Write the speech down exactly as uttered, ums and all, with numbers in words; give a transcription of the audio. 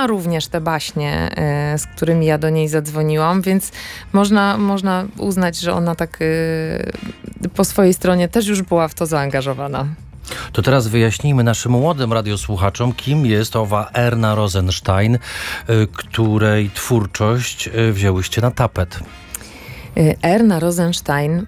zna również te baśnie, z którymi ja do niej zadzwoniłam, więc można, można uznać, że ona tak po swojej stronie też już była w to zaangażowana. To teraz wyjaśnijmy naszym młodym radiosłuchaczom, kim jest owa Erna Rosenstein, której twórczość wzięłyście na tapet. Erna Rosenstein